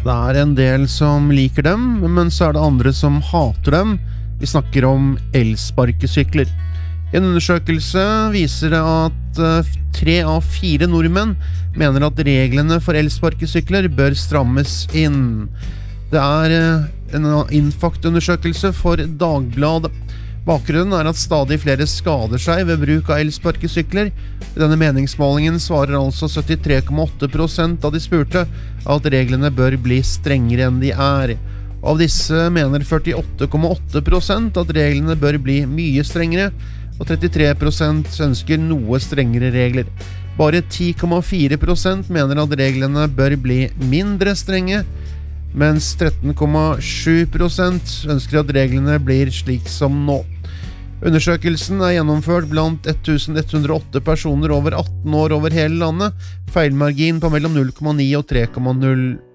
Det en del som liker dem, men så det andre som hater dem. Vi snakker om elsparkesykler. En undersøkelse viser at 3 av 4 nordmenn mener at reglene for elsparkesykler bør strammes inn. Det en Infact-undersøkelse for Dagbladet. Bakgrunnen at stadig flere skader seg ved bruk av elsparkesykler. I denne meningsmålingen svarer altså 73,8% av de spurte at reglene bør bli strengere enn de Av disse mener 48,8% at reglene bør bli mye strengere, og 33% ønsker noe strengere regler. Bare 10,4% mener at reglene bør bli mindre strenge, mens 13,7% ønsker at reglene blir slik som nå. Undersøkelsen gjennomført blant 1108 personer over 18 år over hele landet, feilmargin på mellom 0,9 og 3,0